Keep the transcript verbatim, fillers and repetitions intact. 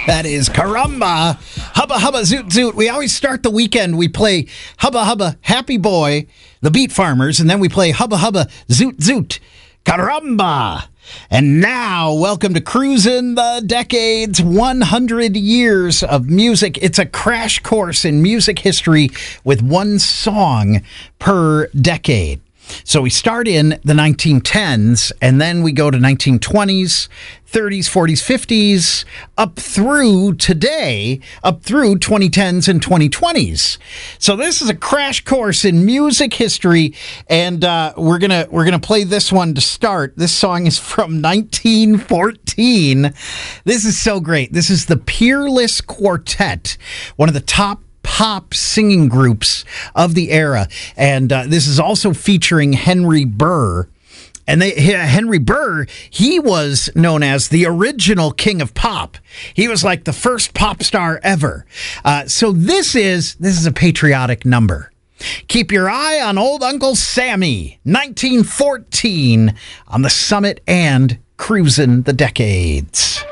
That is Caramba, Hubba Hubba Zoot Zoot. We always start the weekend. We play Hubba Hubba Happy Boy, the Beat Farmers, and then we play Hubba Hubba Zoot Zoot, Caramba. And now, welcome to Cruisin' the Decades, one hundred years of music. It's a crash course in music history with one song per decade. So we start in the nineteen tens, and then we go to nineteen twenties, thirties, forties, fifties, up through today, up through twenty tens and twenty twenties. So this is a crash course in music history, and uh, we're gonna we're gonna play this one to start. This song is from nineteen fourteen. This is so great. This is the Peerless Quartet, one of the top pop singing groups of the era, and uh, this is also featuring Henry Burr. And they, Henry Burr, he was known as the original king of pop. He was like the first pop star ever. Uh, so this is this is a patriotic number. Keep your eye on old Uncle Sammy, nineteen fourteen, on the Summit and Cruisin' the Decades.